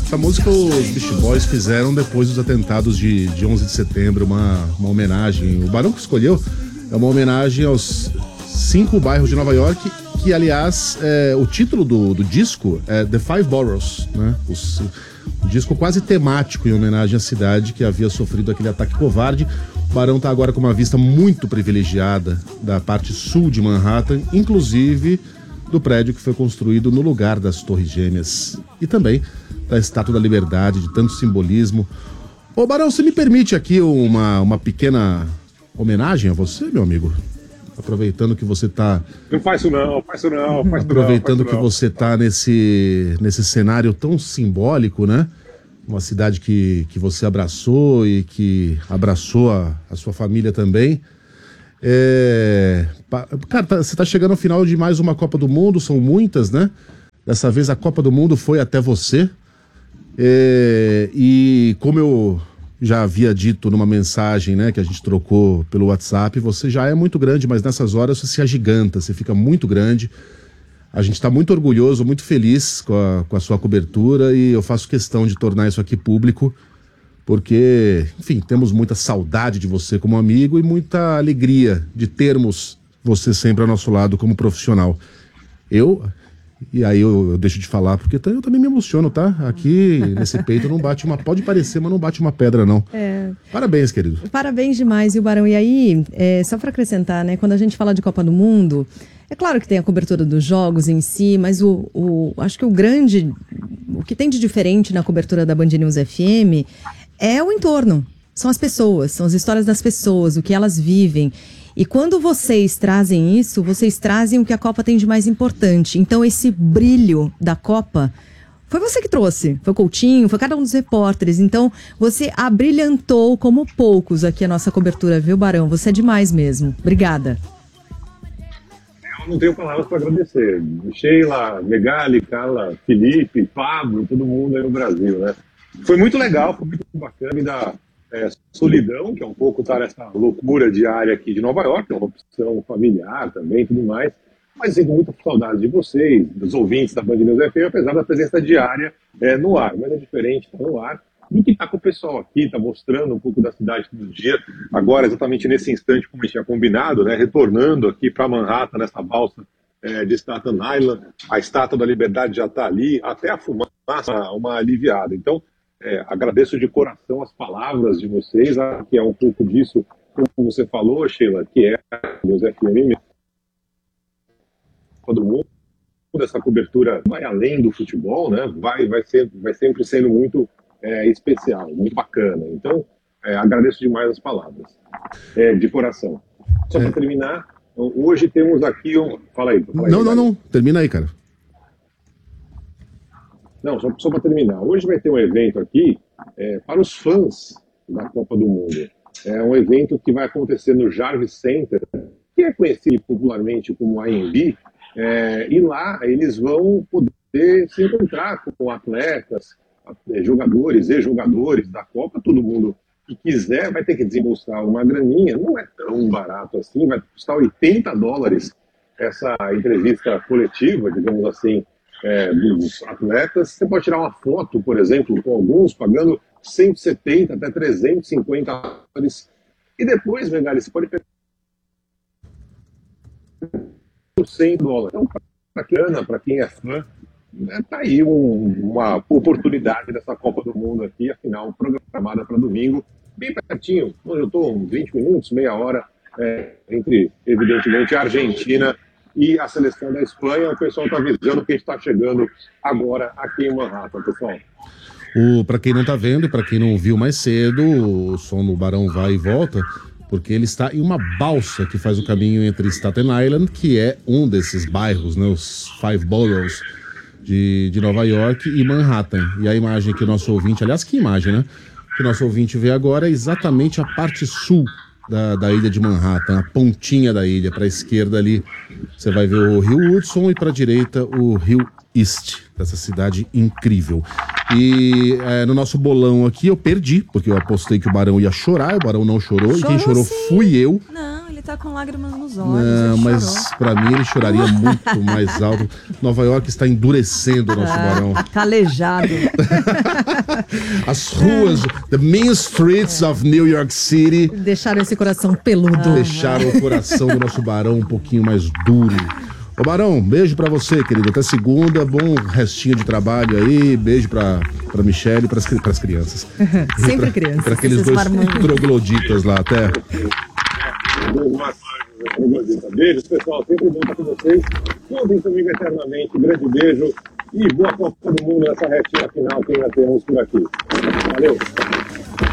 Essa música os Beach Boys fizeram depois dos atentados de 11 de setembro, uma homenagem. O Barão que escolheu é uma homenagem aos 5 bairros de Nova York, que, aliás, o título do disco é The Five Boroughs, né? Um disco quase temático em homenagem à cidade que havia sofrido aquele ataque covarde. O Barão está agora com uma vista muito privilegiada da parte sul de Manhattan, inclusive do prédio que foi construído no lugar das Torres Gêmeas e também da Estátua da Liberdade, de tanto simbolismo. Ô Barão, você me permite aqui uma pequena homenagem a você, meu amigo? Aproveitando que você está... Não faz isso não. Aproveitando que você está nesse cenário tão simbólico, né? Uma cidade que você abraçou e que abraçou a sua família também. Cara, você está chegando ao final de mais uma Copa do Mundo, são muitas, né? Dessa vez a Copa do Mundo foi até você. E como eu já havia dito numa mensagem, né, que a gente trocou pelo WhatsApp, você já é muito grande, mas nessas horas você se agiganta, você fica muito grande. A gente está muito orgulhoso, muito feliz com a sua cobertura e eu faço questão de tornar isso aqui público, porque, enfim, temos muita saudade de você como amigo e muita alegria de termos você sempre ao nosso lado como profissional. E aí eu deixo de falar, porque eu também me emociono, tá? Aqui, nesse peito, não bate uma... Pode parecer, mas não bate uma pedra, não. Parabéns, querido. Parabéns demais, viu, Barão? E aí, só para acrescentar, né? Quando a gente fala de Copa do Mundo, é claro que tem a cobertura dos jogos em si, mas acho que o que tem de diferente na cobertura da Band News FM é o entorno. São as pessoas, são as histórias das pessoas, o que elas vivem. E quando vocês trazem isso, vocês trazem o que a Copa tem de mais importante. Então esse brilho da Copa foi você que trouxe, foi o Coutinho, foi cada um dos repórteres. Então você abrilhantou como poucos aqui a nossa cobertura, viu, Barão? Você é demais mesmo. Obrigada. Eu não tenho palavras para agradecer. Sheila, Megali, Carla, Felipe, Pablo, todo mundo aí no Brasil, né? Foi muito legal, foi muito bacana me dar solidão, que é um pouco estar essa loucura diária aqui de Nova York, é uma opção familiar também, tudo mais, mas sinto muita saudade de vocês, dos ouvintes da Band News FM, apesar da presença diária no ar, mas é diferente estar no ar do que estar com o pessoal aqui, está mostrando um pouco da cidade todo dia, agora exatamente nesse instante, como a gente tinha combinado, né, retornando aqui para Manhattan, nessa balsa de Staten Island, a Estátua da Liberdade já está ali, até a fumaça, uma aliviada. Então, agradeço de coração as palavras de vocês, que é um pouco disso, como você falou, Sheila, que é a News FM, todo mundo, essa cobertura vai além do futebol, né? Vai sempre sendo muito especial, muito bacana. Então, agradeço demais as palavras, de coração. Só para terminar, hoje temos aqui Fala aí. Não, termina aí, cara. Não, só para terminar. Hoje vai ter um evento aqui para os fãs da Copa do Mundo. É um evento que vai acontecer no Jarvis Center, que é conhecido popularmente como AMB, e lá eles vão poder se encontrar com atletas, jogadores e jogadores da Copa. Todo mundo que quiser vai ter que desembolsar uma graninha, não é tão barato assim, vai custar $80 essa entrevista coletiva, digamos assim, dos atletas. Você pode tirar uma foto, por exemplo, com alguns, pagando 170 até 350 dólares. E depois, Megali, você pode pegar $100. Então, para quem é fã, tá aí uma oportunidade dessa Copa do Mundo aqui, afinal, programada para domingo, bem pertinho, onde eu estou, uns 20 minutos, meia hora, entre, evidentemente, a Argentina e a seleção da Espanha. O pessoal está avisando que a gente está chegando agora aqui em Manhattan, pessoal. Para quem não está vendo e para quem não viu mais cedo, o som do Barão vai e volta, porque ele está em uma balsa que faz o caminho entre Staten Island, que é um desses bairros, né, os Five Boroughs de Nova York, e Manhattan. E a imagem que o nosso ouvinte, aliás, que imagem, né? Que o nosso ouvinte vê agora é exatamente a parte sul da ilha de Manhattan, a pontinha da ilha. Para a esquerda ali você vai ver o Rio Hudson e para a direita o Rio East, dessa cidade incrível. E no nosso bolão aqui eu perdi, porque eu apostei que o Barão ia chorar, o Barão não chorou, e quem chorou sim. fui eu. Não, ele ele tá com lágrimas nos olhos. Não, ele mas chorou. pra mim ele choraria muito mais alto. Nova York está endurecendo o nosso Barão. Calejado. As ruas, the main streets of New York City, Deixaram esse coração peludo. deixaram o coração do nosso Barão um pouquinho mais duro. Ô Barão, beijo pra você, querido. Até segunda, bom restinho de trabalho aí. Beijo pra Michelle e pras crianças. Sempre crianças. Pra aqueles Esses dois marmanjos. trogloditas lá, até. Beijos, pessoal. Sempre bom estar com vocês. Contem comigo eternamente. Grande beijo e boa Copa do Mundo nessa retinha final que ainda temos por aqui. Valeu!